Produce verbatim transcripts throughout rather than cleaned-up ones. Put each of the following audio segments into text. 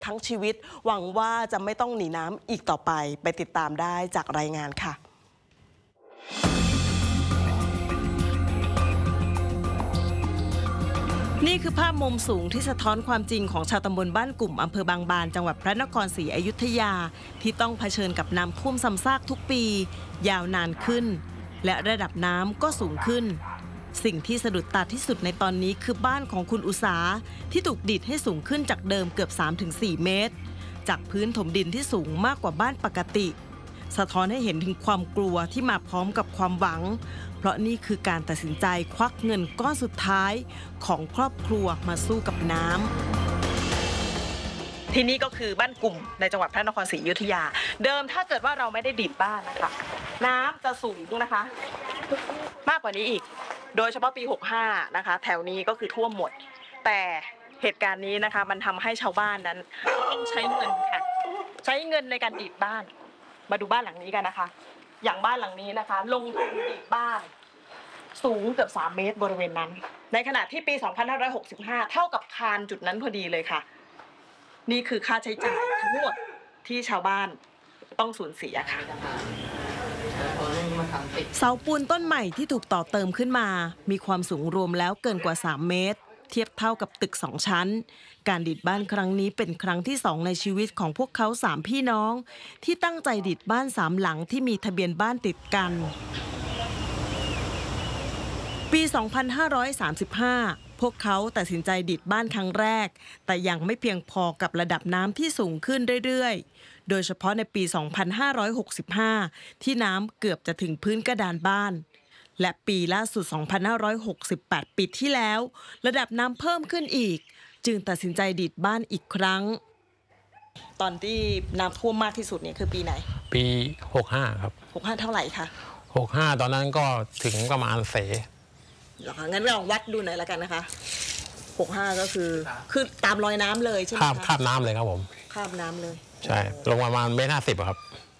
ทั้งชีวิตหวังว่าจะไม่ต้องหนีน้ำอีกต่อไปไปติดตามได้จากรายงานค่ะนี่คือภาพมุมสูงที่สะท้อนความจริงของชาวตำบลบ้านกลุ่มอำเภอบางบานจังหวัดพระนครศรีอยุธยาที่ต้องเผชิญกับน้ำท่วมซ้ำซากทุกปียาวนานขึ้นและระดับน้ำก็สูงขึ้นสิ่งที่สะดุดตาที่สุดในตอนนี้คือบ้านของคุณอุษาที่ถูกดิดให้สูงขึ้นจากเดิมเกือบ สามถึงสี่ เมตรจากพื้นถมดินที่สูงมากกว่าบ้านปกติสะท้อนให้เห็นถึงความกลัวที่มาพร้อมกับความหวังเพราะนี่คือการตัดสินใจควักเงินก้อนสุดท้ายของครอบครัวมาสู้กับน้ำที่นี่ก็คือบ้านกลุ่มในจังหวัดพระนครศรีอยุธยาเดิมถ้าเกิดว่าเราไม่ได้ดิดบ้านนะคะน้ำจะสูงนะคะมากกว่านี้อีกโดยเฉพาะปีหกสิบห้านะคะแถวนี้ก็คือท่วมหมดแต่เหตุการณ์นี้นะคะมันทำให้ชาวบ้านนั้นต้องใช้เงินค่ะใช้เงินในการดิดบ้านมาดูบ้านหลังนี้กันนะคะอย่างบ้านหลังนี้นะคะลงทุนดิดบ้านสูงเกือบสามเมตรบริเวณนั้นในขณะที่ปีสองพันห้าร้อยหกสิบห้าเท่ากับคานจุดนั้นพอดีเลยค่ะนี่คือค่าใช้จ่ายทั้งหมดที่ชาวบ้านต้องสูญเสียค่ะเสาปูนต้นใหม่ที่ถูกต่อเติมขึ้นมามีความสูงรวมแล้วเกินกว่าสามเมตรเทียบเท่ากับตึกสองชั้นการดิดบ้านครั้งนี้เป็นครั้งที่สองในชีวิตของพวกเขาสามพี่น้องที่ตั้งใจดิดบ้านสามหลังที่มีทะเบียนบ้านติดกันปีสองพันห้าร้อยสามสิบห้าพวกเขาตัดสินใจดิดบ้านครั้งแรกแต่ยังไม่เพียงพอกับระดับน้ำที่สูงขึ้นเรื่อยๆโดยเฉพาะในปีสองพันห้าร้อยหกสิบห้าที่น้ำเกือบจะถึงพื้นกระดานบ้านและปีล่าสุดสองพันห้าร้อยหกสิบแปดปีที่แล้วระดับน้ำเพิ่มขึ้นอีกจึงตัดสินใจดิดบ้านอีกครั้งตอนที่น้ำท่วมมากที่สุดเนี่ยคือปีไหนปีหกสิบห้าครับหกสิบห้าเท่าไหร่คะหกสิบห้าตอนนั้นก็ถึงประมาณเสเหรอคะงั้นลองวัดดูหน่อยละกันนะคะหกสิบห้าก็คือคือตามรอยน้ำเลยใช่ไหมคะคาบน้ำเลยครับผมคาบน้ำเลยใช่ลงประมาณเมตรห้าสิบครับ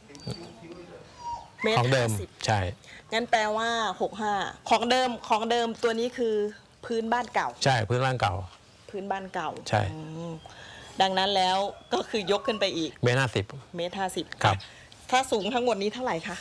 ของเดิมใช่งั้นแปลว่าหกสิบห้าของเดิมของเดิมตัวนี้คือพื้นบ้านเก่าใช่พื้นบ้านเก่าพื้นบ้านเก่าใช่ดังนั้นแล้วก็คือยกขึ้นไปอีกเมตรห้าสิบเมตรห้าสิบครับถ้าสูงทั้งหมดนี้เท่าไหร่คะ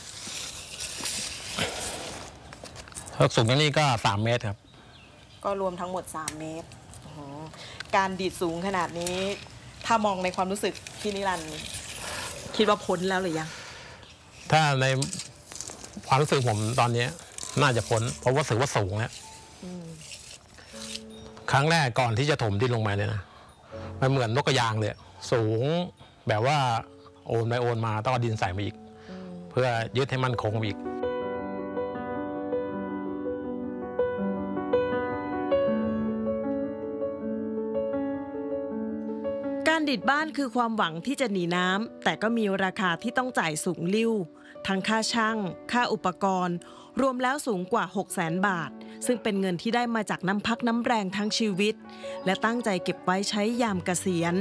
ถ้าสูงอย่างนี้ก็สามเมตรครับก็รวมทั้งหมดสามเมตรการดีดสูงขนาดนี้ถ้ามองในความรู้สึกพี่นิรันดร์คิดว่าพ้นแล้วหรือยังถ้าในความรู้สึกผมตอนนี้น่าจะพ้นเพราะว่ารู้สึกว่าสูงแล้วครั้งแรกก่อนที่จะถมดินลงมาเลยนะมันเหมือนนกกระยางเลยสูงแบบว่าโอนไปโอนมาต้องเอาดินใส่มาอีกเพื่อยึดให้มันคงอีกการดิดบ้านคือความหวังที่จะหนีน้ำแต่ก็มีราคาที่ต้องจ่ายสูงลิ่วทั้งค่าช่างค่าอุปกรณ์รวมแล้วสูงกว่า หกแสน บาทซึ่งเป็นเงินที่ได้มาจากน้ำพักน้ำแรงทั้งชีวิตและตั้งใจเก็บไว้ใช้ยามเกษียณ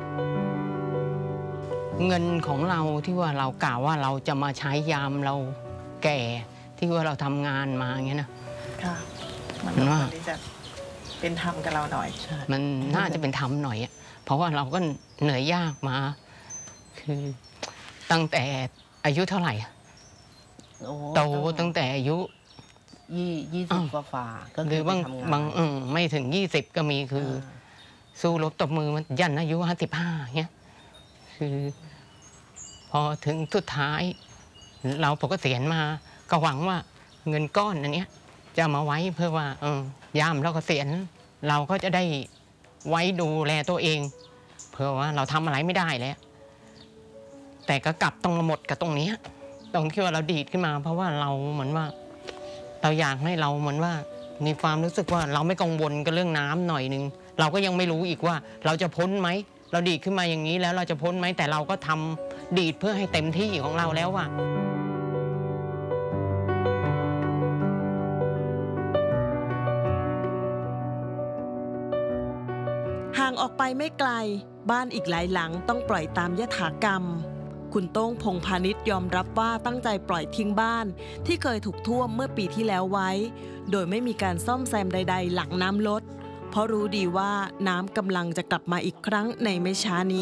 เงินของเราที่ว่าเรากล่าวว่าเราจะมาใช้ยามเราแก่ที่ว่าเราทำงานมาอย่างเงี้ยนะค่ะมันว่าที่จะเป็นธรรมกับเราหน่อยมันน่าจะเป็นธรรมหน่อยเพราะว่าเราก็เหนื่อยยากมาคือตั้งแต่อายุเท่าไหร่โตตั้งแต่อายุยี่ยี่สิบกว่าก็คือบางบางไม่ถึงยี่สิบก็มีคือสู้รบตบมือมันยันอายุห้าสิบห้าเงี้ยคือพอถึงสุดท้ายเราปกติเห็นมาก็หวังว่าเงินก้อนอันนี้จะมาไว้เพื่อว่าเออยามเราเกษียณเราก็จะได้ไว้ดูแลตัวเองเพื่อว่าเราทำอะไรไม่ได้แล้วแต่ก็กลับต้องหมดกับตรงนี้ตรงที่ว่าเราดีดขึ้นมาเพราะว่าเราเหมือนว่าเราอยากให้เราเหมือนว่ามีความรู้สึกว่าเราไม่กังวลกับเรื่องน้ำหน่อยนึงเราก็ยังไม่รู้อีกว่าเราจะพ้นไหมเราดีดขึ้นมาอย่างนี้แล้วเราจะพ้นไหมแต่เราก็ทำดีดเพื่อให้เต็มที่ของเราแล้วว่าห่างออกไปไม่ไกลบ้านอีกหลายหลังต้องปล่อยตามยถากรรมคุณโต้งพงษ์พาณิชย์ยอมรับว่าตั้งใจปล่อยทิ้งบ้านที่เคยถูกท่วมเมื่อปีที่แล้วไว้โดยไม่มีการซ่อมแซมใดๆหลังน้ำลดเพราะรู้ดีว่าน้ำกำลังจะกลับมาอีกครั้งในไม่ช้านี้